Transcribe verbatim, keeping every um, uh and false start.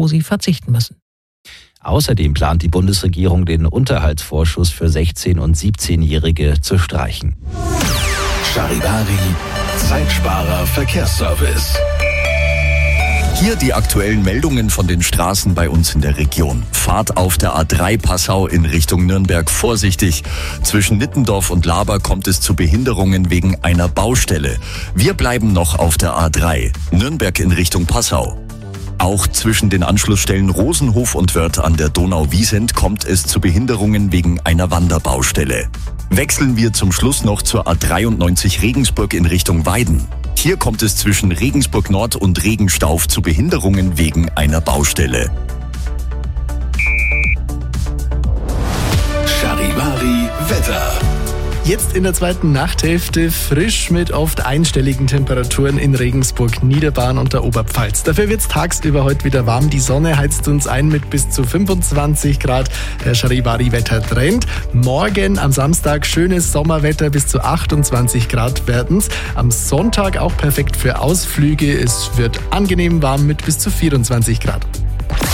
wo sie verzichten müssen. Außerdem plant die Bundesregierung, den Unterhaltsvorschuss für sechzehn- und siebzehnjährige zu streichen. Charivari, Zeitsparer Verkehrsservice. Hier die aktuellen Meldungen von den Straßen bei uns in der Region. Fahrt auf der A drei Passau in Richtung Nürnberg vorsichtig. Zwischen Nittendorf und Laber kommt es zu Behinderungen wegen einer Baustelle. Wir bleiben noch auf der A drei, Nürnberg in Richtung Passau. Auch zwischen den Anschlussstellen Rosenhof und Wörth an der Donau-Wiesent kommt es zu Behinderungen wegen einer Wanderbaustelle. Wechseln wir zum Schluss noch zur A dreiundneunzig Regensburg in Richtung Weiden. Hier kommt es zwischen Regensburg Nord und Regenstauf zu Behinderungen wegen einer Baustelle. Charivari Wetter. Jetzt in der zweiten Nachthälfte frisch mit oft einstelligen Temperaturen in Regensburg, Niederbayern und der Oberpfalz. Dafür wird es tagsüber heute wieder warm. Die Sonne heizt uns ein mit bis zu fünfundzwanzig Grad. Der Charivari-Wetter-Trend. Morgen am Samstag schönes Sommerwetter, bis zu achtundzwanzig Grad werden's. Am Sonntag auch perfekt für Ausflüge. Es wird angenehm warm mit bis zu vierundzwanzig Grad.